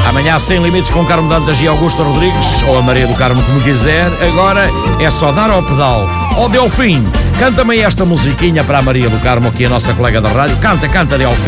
Amanhã Sem Limites com Carmo Dantas e Augusto Rodrigues, ou a Maria do Carmo, como quiser. Agora é só dar ao pedal. Ó Delfim, canta-me esta musiquinha para a Maria do Carmo, que é a nossa colega da rádio. Canta, Delfim.